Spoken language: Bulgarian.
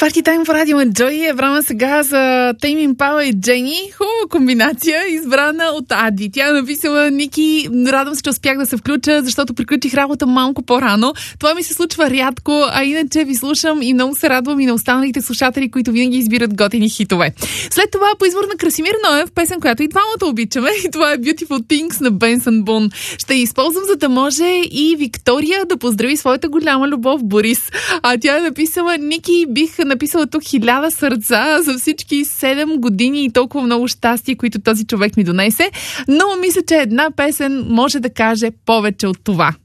Парти тайм в радио Джой е време сега за Тейм Импала и Джени. Хубава комбинация, избрана от Ади. Тя е написала: Ники, радвам се, че успях да се включа, защото приключих работа малко по-рано. Това ми се случва рядко, а иначе ви слушам и много се радвам и на останалите слушатели, които винаги избират готини хитове. След това по избор на Красимир Ноев, песен, която и двамата обичаме, и това е Beautiful Things на Бенсън Бун. Ще използвам, за да може и Виктория да поздрави своята голяма любов Борис. А тя е написала: Ники, бих написала тук 1000 сърца за всички 7 години и толкова много щастие, които този човек ми донесе, но мисля, че една песен може да каже повече от това.